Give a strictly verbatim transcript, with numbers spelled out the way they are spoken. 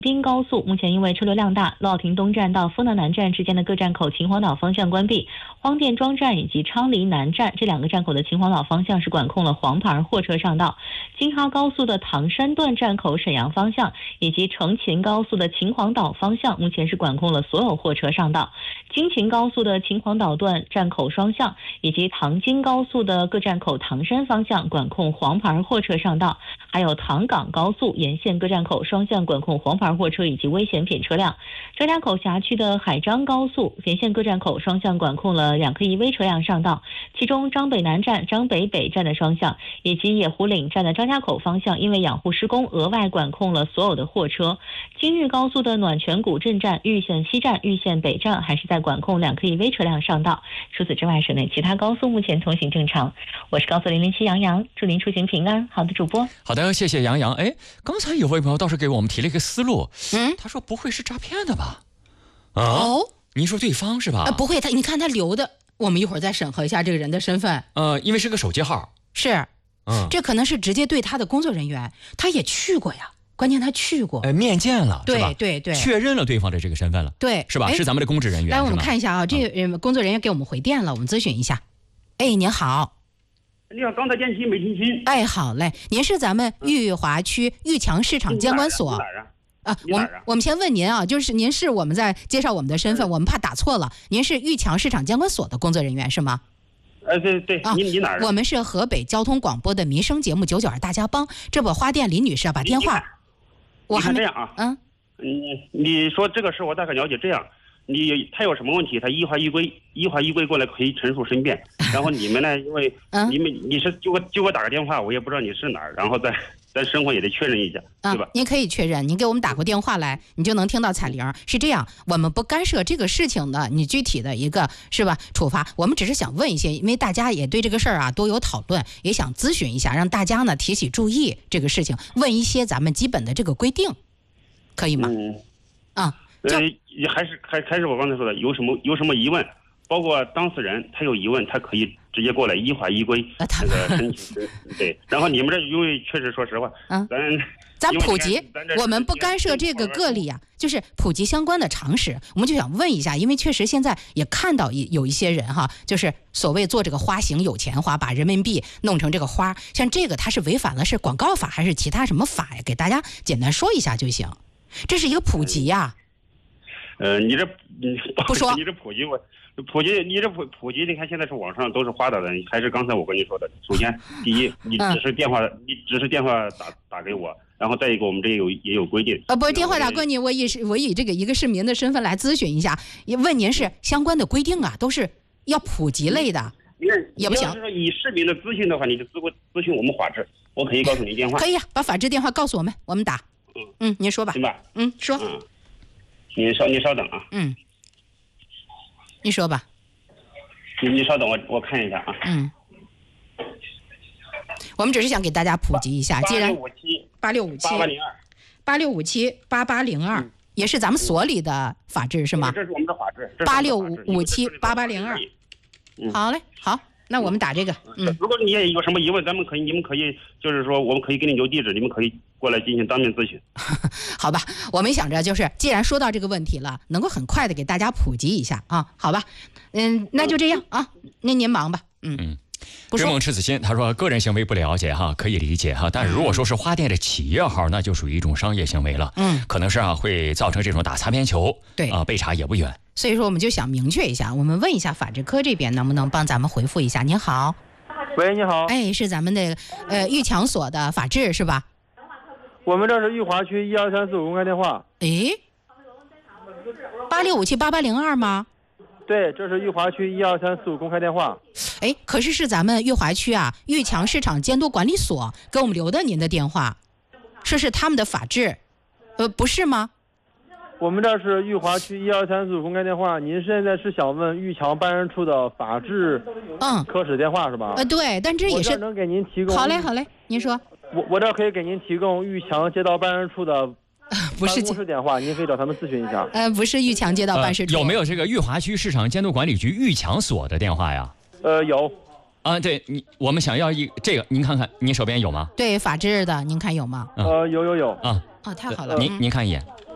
滨高速目前因为车流量大，乐亭东站到丰德南站之间的各站口秦皇岛方向关闭，荒店庄站以及昌黎南站这两个站口的秦皇岛方向是管控了黄牌货车上道。京哈高速的唐山段站口沈阳方向以及成秦高速的秦皇岛方向目前是管控了所有货车上道。京秦高速的秦皇岛段站口双向以及唐京高速的各站口唐山方向管控黄牌货车上道，还有唐港高速沿线各站口双向管控黄牌货车以及危险品车辆。张家口辖区的海张高速沿线各站口双向管控了两颗 E V 车辆上道，其中张北南站、张北北站的双向以及野湖岭站的张家口方向因为养护施工额外管控了所有的货车。京豫高速的暖泉古镇站、玉县西站、玉县北站还是在管控两颗 E V 车辆上道。除此之外，省内其他高速目前通行正常。我是高速零零七杨洋，祝您出行平安。好的，主播。 好的，谢谢杨洋。哎，刚才有位朋友倒是给我们提了一个思路， 嗯， 他说不会是诈骗的吧？啊， 哦， 您说对方是吧？ 呃，不会，他你看他留的，我们一会儿再审核一下这个人的身份。 呃，因为是个手机号， 是， 嗯， 这可能是直接对他的工作人员，他也去过呀，关键他去过， 呃，面见了，是吧？ 对对对， 确认了对方的这个身份了， 对， 是吧？ 哎是咱们的公职人员。 来，我们是吧看一下啊，这个工作人员给我们回电了，我们咨询一下。哎，您好。 你好，刚才电信没听清。 哎，好嘞，您是咱们裕华区裕强市场监管所。 哪儿啊？ 啊，我们我们先问您啊，就是您是我们在介绍我们的身份，我们怕打错了，您是裕强市场监管所的工作人员是吗？ 呃，对对， 啊， 你你哪儿？ 我们是河北交通广播的民生节目九九二大家帮，这不花店李女士啊，把电话，我还没这样啊， 嗯， 你你说这个事我大概了解，这样。你他有什么问题，他依法依规依法依规过来可以陈述申辩。然后你们呢，因为你们你是就给就给我打个电话，我也不知道你是哪儿，然后再咱生活也得确认一下，对吧？ 啊，您可以确认，您给我们打过电话来，你就能听到彩铃。是这样，我们不干涉这个事情的，你具体的一个是吧处罚，我们只是想问一些，因为大家也对这个事儿啊多有讨论，也想咨询一下，让大家呢提起注意这个事情，问一些咱们基本的这个规定，可以吗？ 嗯， 啊。 呃，还是还还是我刚才说的，有什么有什么疑问，包括当事人他有疑问，他可以直接过来依法依规那个申请。对，然后你们这因为确实说实话， 嗯， 咱咱普及，我们不干涉这个个例啊，就是普及相关的常识。我们就想问一下，因为确实现在也看到有一些人哈，就是所谓做这个花型有钱花，把人民币弄成这个花，像这个它是违反了是广告法还是其他什么法呀？给大家简单说一下就行。这是一个普及呀、啊。 呃，你这你不说， 你这普及我普及，你这普普及，你看现在是网上都是发达的，还是刚才我跟你说的？首先，第一，你只是电话，嗯、你只是电话打打给我，然后再一个，我们这也有也有规定。 啊，不是电话打过你，我以是我以这个一个市民的身份来咨询一下，也问您是相关的规定啊，都是要普及类的，也不行。 要是说以市民的咨询的话，你就咨咨询我们法制，我可以告诉你电话。 可以啊，把法制电话告诉我们，我们打。 嗯嗯，您说吧。 行吧。 嗯，说。 嗯。你稍你稍等啊。 嗯，你说吧。 你你稍等，我我看一下啊。 嗯，我们只是想给大家普及一下，既然八六五七八八零二八六五七八八零二也是咱们所里的法制是吗？ 这是我们的法制。 八六五七八八零二。好嘞，好。那我们打这个，嗯， 如果你也有什么疑问，咱们可以，你们可以，就是说，我们可以给你留地址，你们可以过来进行当面咨询。 好吧，我们想着就是，既然说到这个问题了，能够很快的给大家普及一下啊，好吧，嗯，那就这样啊，那您忙吧，嗯嗯。 追梦赤子心，他说个人行为不了解哈，可以理解哈，但是如果说是花店的企业号，那就属于一种商业行为了，嗯，可能是啊会造成这种打擦边球， 对啊，被查也不远。 所以说，我们就想明确一下，我们问一下法制科这边能不能帮咱们回复一下？您好， 喂，你好， 哎，是咱们的呃裕强所的法制是吧？ 我们这是裕华区一二三四五公开电话。 哎，八六五七八八零二吗？ 对，这是裕华区一二三四五公开电话。 哎，可是是咱们裕华区啊裕强市场监督管理所给我们留的您的电话，说是他们的法制，呃，不是吗？ 我们这是裕华区一二三四五公开电话，您现在是想问裕强办事处的法制嗯科室电话是吧？ 呃，对，但这也是我这能给您提供。 好嘞，好嘞，您说。 我我这可以给您提供裕强街道办事处的不是办公室电话，您可以找他们咨询一下。 呃，不是裕强街道办事处、 呃。有没有这个裕华区市场监督管理局裕强所的电话呀？ 呃，有。 啊，对你，我们想要一这个，您看看，您手边有吗？ 对，法制的，您看有吗？ 呃，有有有。 啊， 哦，太好了， 您您看一眼。